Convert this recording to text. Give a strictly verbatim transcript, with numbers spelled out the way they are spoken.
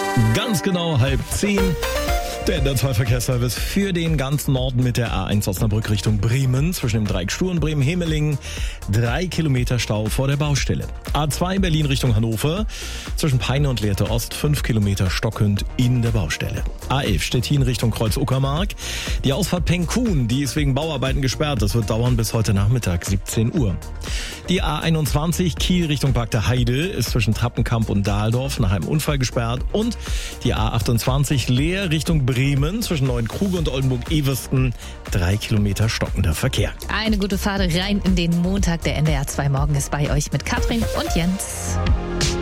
Ganz genau halb zehn. Der N D R zwei Verkehrsservice für den ganzen Norden mit der A eins Osnabrück Richtung Bremen. Zwischen dem Dreieck Stur und Bremen-Hemeling. Drei Kilometer Stau vor der Baustelle. A zwei Berlin Richtung Hannover. Zwischen Peine und Lehrte Ost. Fünf Kilometer stockend in der Baustelle. A elf Stettin Richtung Kreuz-Uckermark. Die Ausfahrt Penkun, die ist wegen Bauarbeiten gesperrt. Das wird dauern bis heute Nachmittag siebzehn Uhr. Die A einundzwanzig Kiel Richtung Park der Heide ist zwischen Trappenkamp und Dahldorf nach einem Unfall gesperrt. Und die A achtundzwanzig Leer Richtung Bremen zwischen Neuenkruge und Oldenburg-Eversten. Drei Kilometer stockender Verkehr. Eine gute Fahrt rein in den Montag. Der N D R zwei Morgen ist bei euch mit Katrin und Jens.